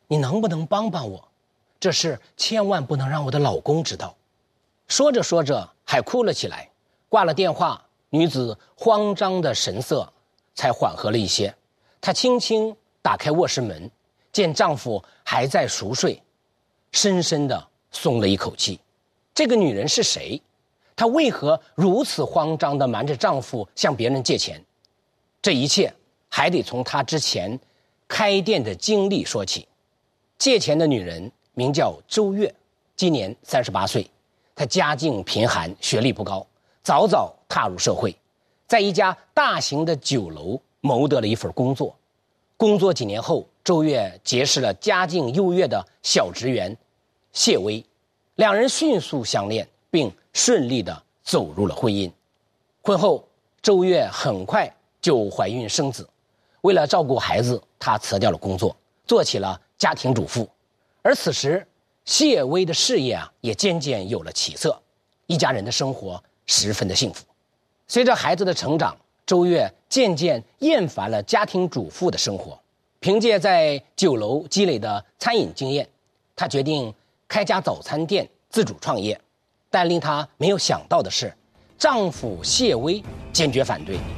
你能不能帮帮我？这事千万不能让我的老公知道。”说着说着还哭了起来。挂了电话，女子慌张的神色才缓和了一些。她轻轻打开卧室门，见丈夫还在熟睡，深深地松了一口气。这个女人是谁？她为何如此慌张地瞒着丈夫向别人借钱？这一切还得从她之前开店的经历说起。借钱的女人名叫周月，今年38岁。她家境贫寒，学历不高，早早踏入社会，在一家大型的酒楼谋得了一份工作。工作几年后，周月结识了家境优越的小职员谢薇，两人迅速相恋，并顺利地走入了婚姻。婚后，周月很快就怀孕生子。为了照顾孩子，她辞掉了工作，做起了家庭主妇。而此时，谢薇的事业也渐渐有了起色，一家人的生活十分的幸福。随着孩子的成长，周月渐渐厌烦了家庭主妇的生活。凭借在酒楼积累的餐饮经验，她决定开家早餐店自主创业。但令她没有想到的是，丈夫谢薇坚决反对。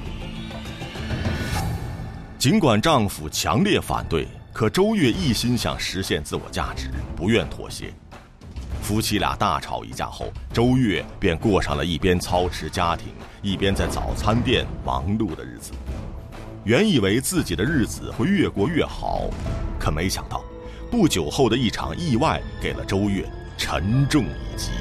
尽管丈夫强烈反对，可周月一心想实现自我价值，不愿妥协。夫妻俩大吵一架后，周月便过上了一边操持家庭，一边在早餐店忙碌的日子。原以为自己的日子会越过越好，可没想到，不久后的一场意外给了周月沉重一击。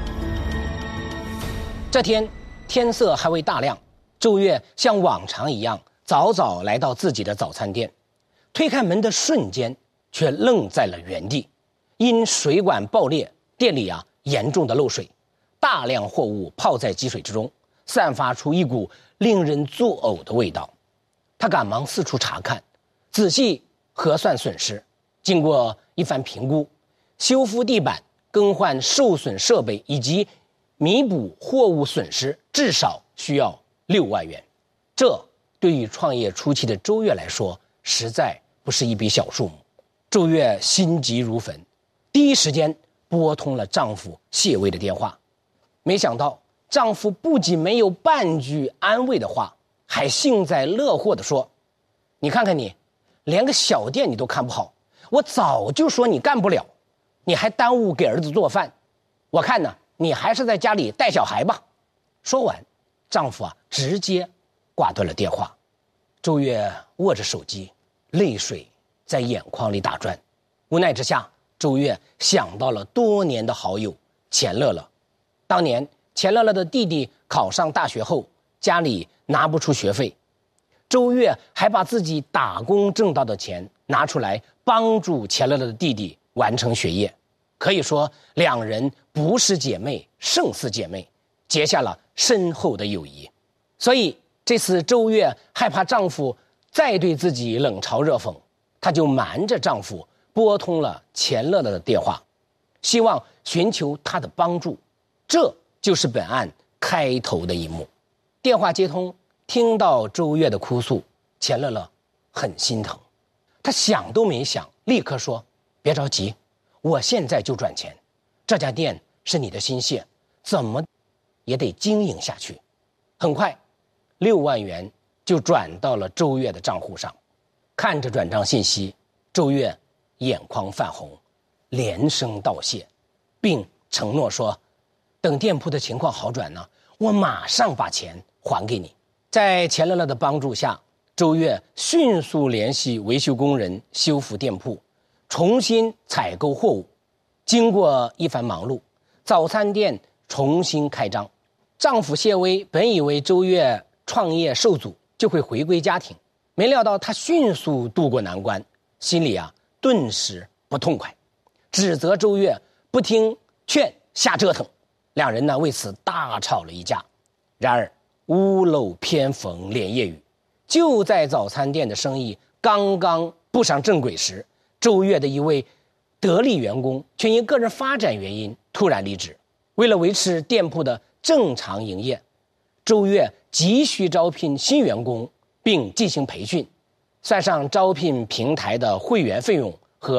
这天天色还未大亮，周月像往常一样早早来到自己的早餐店，推开门的瞬间却愣在了原地。因水管爆裂，店里严重的漏水，大量货物泡在积水之中，散发出一股令人作呕的味道。他赶忙四处查看，仔细核算损失。经过一番评估，修复地板、更换受损设备以及弥补货物损失，至少需要6万元。这对于创业初期的周月来说，实在不是一笔小数目。周月心急如焚，第一时间拨通了丈夫谢薇的电话。没想到丈夫不仅没有半句安慰的话，还幸灾乐祸地说：“你看看你，连个小店你都看不好，我早就说你干不了，你还耽误给儿子做饭，我看呢，你还是在家里带小孩吧。”说完，丈夫直接挂断了电话。周月握着手机，泪水在眼眶里打转。无奈之下，周月想到了多年的好友钱乐乐。当年钱乐乐的弟弟考上大学后，家里拿不出学费，周月还把自己打工挣到的钱拿出来帮助钱乐乐的弟弟完成学业。可以说两人不是姐妹胜似姐妹，结下了深厚的友谊。所以这次周月害怕丈夫再对自己冷嘲热讽，她就瞒着丈夫拨通了钱乐乐的电话，希望寻求他的帮助。这就是本案开头的一幕。电话接通，听到周月的哭诉，钱乐乐很心疼。他想都没想，立刻说：“别着急，我现在就转钱，这家店是你的心血，怎么也得经营下去。”很快6万元就转到了周月的账户上。看着转账信息，周月眼眶泛红，连声道谢，并承诺说：“等店铺的情况好转呢，我马上把钱还给你。”在钱乐乐的帮助下，周月迅速联系维修工人修复店铺，重新采购货物。经过一番忙碌，早餐店重新开张。丈夫谢薇本以为周月创业受阻就会回归家庭，没料到她迅速渡过难关，心里顿时不痛快，指责周月不听劝瞎折腾。两人为此大吵了一架。然而屋漏偏逢连夜雨，就在早餐店的生意刚刚步上正轨时，周月的一位得力员工却因个人发展原因突然离职。为了维持店铺的正常营业，周月急需招聘新员工并进行培训，算上招聘平台的会员费用，